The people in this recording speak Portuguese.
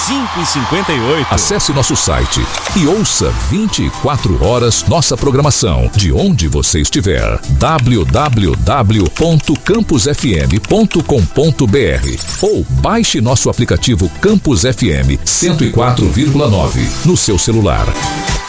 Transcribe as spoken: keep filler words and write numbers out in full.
cinco e cinquenta e oito. Acesse nosso site e ouça vinte e quatro horas nossa programação de onde você estiver. w w w ponto campus f m ponto com ponto b r ou baixe nosso aplicativo Campus F M cento e quatro vírgula nove no seu celular.